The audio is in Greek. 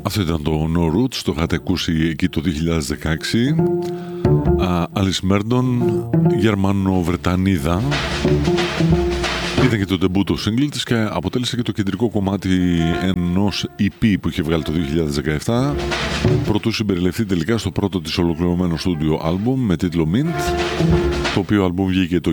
Αυτό ήταν το No Roots, το είχατε ακούσει εκεί το 2016. Alice Merdon, Γερμανο-Βρετανίδα. Ήταν και το debut του single της και αποτέλεσε και το κεντρικό κομμάτι ενός EP που είχε βγάλει το 2017, προτού συμπεριληφθεί τελικά στο πρώτο της ολοκληρωμένο στούντιο άλμπουμ με τίτλο Mint, το οποίο άλμπουμ βγήκε το